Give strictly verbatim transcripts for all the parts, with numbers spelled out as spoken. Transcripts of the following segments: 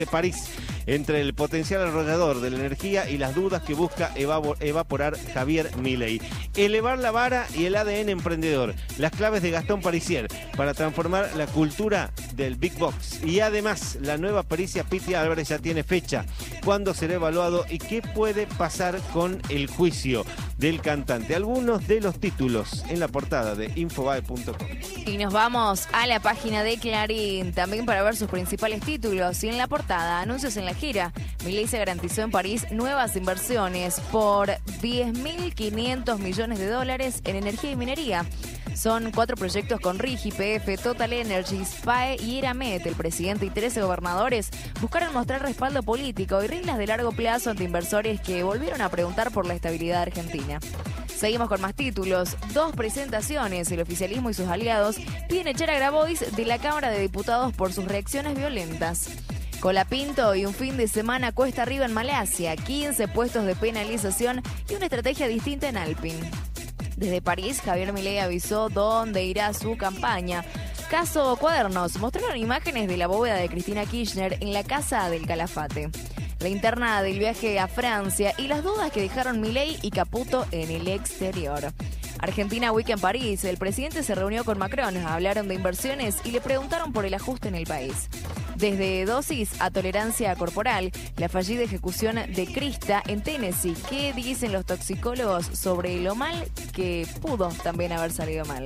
de París entre el potencial arrollador de la energía y las dudas que busca evaporar Javier Milei. Elevar la vara y el A D N emprendedor, las claves de Gastón Parisier para transformar la cultura del Big Box. Y además, la nueva pericia Piti Álvarez ya tiene fecha, cuándo será evaluado y qué puede pasar con el juicio del cantante. Algunos de los títulos en la portada de Infobae punto com. Y nos vamos a la página de Clarín, también para ver sus principales títulos. Y en la portada, anuncios en la gira. Milei se garantizó en París nuevas inversiones por diez mil quinientos millones de dólares en energía y minería. Son cuatro proyectos con R I G, Y P F, Total Energies, P A E y Eramet. El presidente y trece gobernadores buscaron mostrar respaldo político y reglas de largo plazo ante inversores que volvieron a preguntar por la estabilidad argentina. Seguimos con más títulos. Dos presentaciones. El oficialismo y sus aliados piden echar a Grabois de la Cámara de Diputados por sus reacciones violentas. Colapinto y un fin de semana cuesta arriba en Malasia. quince puestos de penalización y una estrategia distinta en Alpine. Desde París, Javier Milei avisó dónde irá su campaña. Caso Cuadernos. Mostraron imágenes de la bóveda de Cristina Kirchner en la Casa del Calafate. La interna del viaje a Francia y las dudas que dejaron Milei y Caputo en el exterior. Argentina Week en París. El presidente se reunió con Macron, hablaron de inversiones y le preguntaron por el ajuste en el país. Desde dosis a tolerancia corporal, la fallida ejecución de Krista en Tennessee. ¿Qué dicen los toxicólogos sobre lo mal que pudo también haber salido mal?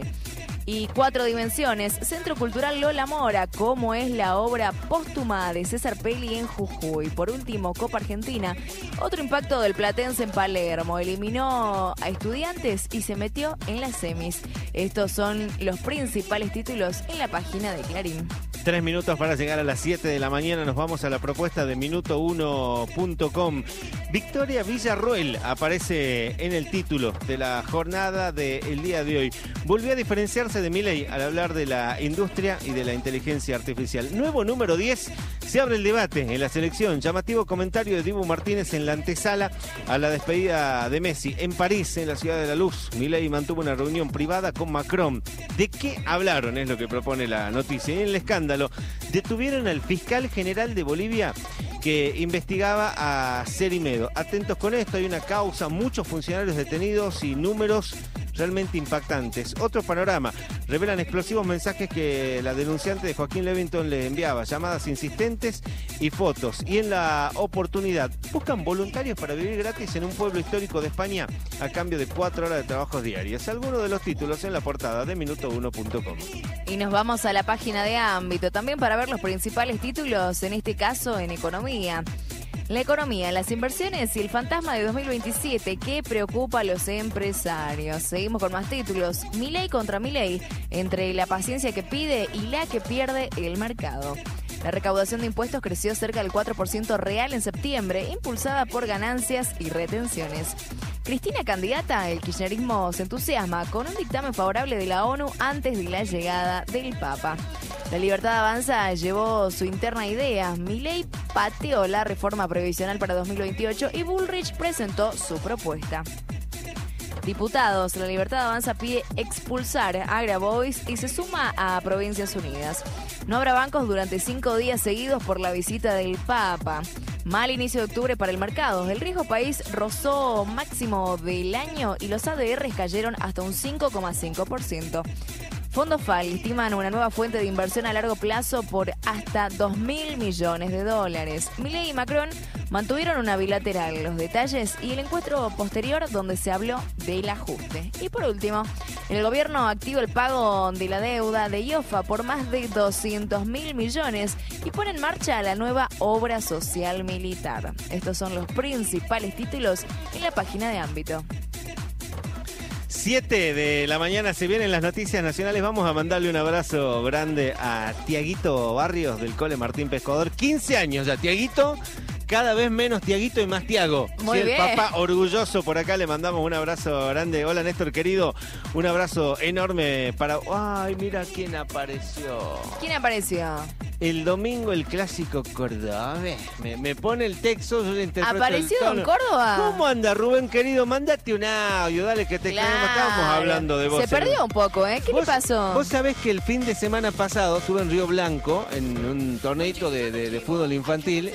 Y Cuatro Dimensiones, Centro Cultural Lola Mora, cómo es la obra póstuma de César Pelli en Jujuy. Por último, Copa Argentina, otro impacto del Platense en Palermo, eliminó a Estudiantes y se metió en las semis. Estos son los principales títulos en la página de Clarín. Tres minutos para llegar a las siete de la mañana. Nos vamos a la propuesta de minuto uno punto com. Victoria Villarroel aparece en el título de la jornada del día de hoy. Volvió a diferenciarse de Milei al hablar de la industria y de la inteligencia artificial. Nuevo número diez. Se abre el debate en la selección. Llamativo comentario de Dibu Martínez en la antesala a la despedida de Messi. En París, en la Ciudad de la Luz, Milei mantuvo una reunión privada con Macron. ¿De qué hablaron? Es lo que propone la noticia. Y en el escándalo, detuvieron al fiscal general de Bolivia que investigaba a Cerimedo. Atentos con esto, hay una causa, muchos funcionarios detenidos y números realmente impactantes. Otro panorama, revelan explosivos mensajes que la denunciante de Joaquín Levington le enviaba, llamadas insistentes y fotos. Y en La Oportunidad, buscan voluntarios para vivir gratis en un pueblo histórico de España a cambio de cuatro horas de trabajos diarios. Algunos de los títulos en la portada de minuto uno punto com. Y nos vamos a la página de Ámbito, también para ver los principales títulos, en este caso en economía. La economía, las inversiones y el fantasma de dos mil veintisiete que preocupa a los empresarios. Seguimos con más títulos. Milei contra Milei, entre la paciencia que pide y la que pierde el mercado. La recaudación de impuestos creció cerca del cuatro por ciento real en septiembre, impulsada por ganancias y retenciones. Cristina candidata, el kirchnerismo se entusiasma con un dictamen favorable de la ONU antes de la llegada del Papa. La Libertad Avanza llevó su interna idea. Milei pateó la reforma previsional para dos mil veintiocho y Bullrich presentó su propuesta. Diputados, la Libertad Avanza pide expulsar a Grabois y se suma a Provincias Unidas. No habrá bancos durante cinco días seguidos por la visita del Papa. Mal inicio de octubre para el mercado. El riesgo país rozó máximo del año y los A D Rs cayeron hasta un cinco coma cinco por ciento. Fondos F A L estiman una nueva fuente de inversión a largo plazo por hasta dos mil millones de dólares. Milei y Macron mantuvieron una bilateral, los detalles y el encuentro posterior donde se habló del ajuste. Y por último, el gobierno activa el pago de la deuda de IOFA por más de doscientos mil millones y pone en marcha la nueva obra social militar. Estos son los principales títulos en la página de Ámbito. siete de la mañana se vienen las noticias nacionales. Vamos a mandarle un abrazo grande a Tiaguito Barrios del Cole Martín Pescador. quince años ya, Tiaguito. Cada vez menos Tiaguito y más Tiago. Muy sí, bien. El papá orgulloso por acá, le mandamos un abrazo grande. Hola Néstor querido, un abrazo enorme para... Ay, mira quién apareció. ¿Quién apareció? El domingo el clásico cordobés. Me, me pone el texto, yo le interpreto ¿Apareció el tono. en Córdoba? ¿Cómo anda, Rubén, querido? Mandate un audio, dale que te Claro. queremos. Estábamos hablando de vos. Se perdió un poco, ¿eh? ¿Qué ¿Vos, le pasó? Vos sabés que el fin de semana pasado estuve en Río Blanco en un torneito de, de, de fútbol infantil